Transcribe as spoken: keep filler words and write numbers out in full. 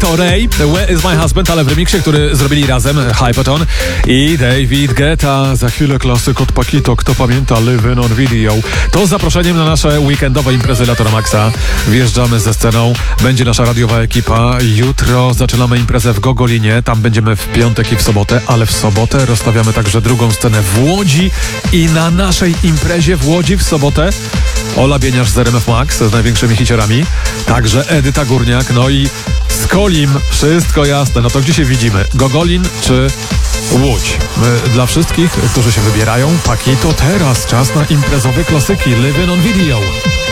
to Ray, Where is my husband, ale w remiksie, który zrobili razem Hyperton i David Guetta. Za chwilę klasyk od Paquito, kto pamięta, Living on Video. To z zaproszeniem na nasze weekendowe imprezy Latora Maxa. Wjeżdżamy ze sceną, będzie nasza radiowa ekipa. Jutro zaczynamy imprezę w Gogolinie, tam będziemy w piątek i w sobotę, ale w sobotę rozstawiamy także drugą scenę w Łodzi i na naszej imprezie w Łodzi w sobotę Ola Bieniasz z R M F Max z największymi hiciorami, także Edyta Górniak, no i z Kolim, wszystko jasne. No to gdzie się widzimy? Gogolin czy Łódź? Dla wszystkich, którzy się wybierają, Paquito teraz czas na imprezowe klasyki Living on Video.